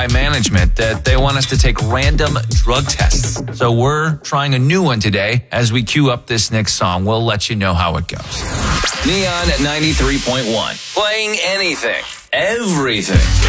management that they want us to take random drug tests. So we're trying a new one today. As we queue up this next song, we'll let you know how it goes. Neon at 93.1. Playing anything, everything.